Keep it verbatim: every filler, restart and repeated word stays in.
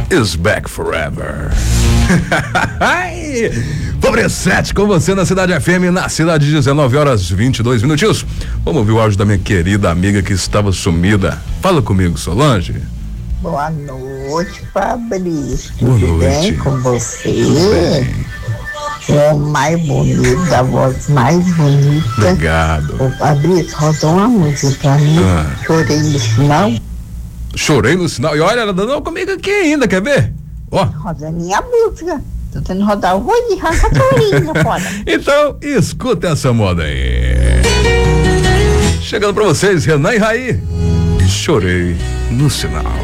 is back forever. Pobre sete com você na Cidade F M, na cidade, dezenove horas vinte e dois minutinhos. Vamos ouvir o áudio da minha querida amiga que estava sumida. Fala comigo, Solange. Boa noite, Fabrício. Boa Tudo noite. bem com você? É o mais bonito, a voz mais bonita. Obrigado. Ô, Fabrício, rodou uma música pra mim. Ah. Chorei no final. Chorei no sinal. E olha, ela andou comigo aqui ainda, quer ver? Ó. Roda minha música. Tô tentando rodar o roi de raça torinho, foda. Então, escuta essa moda aí. Chegando pra vocês, Renan e Raí. Chorei no sinal.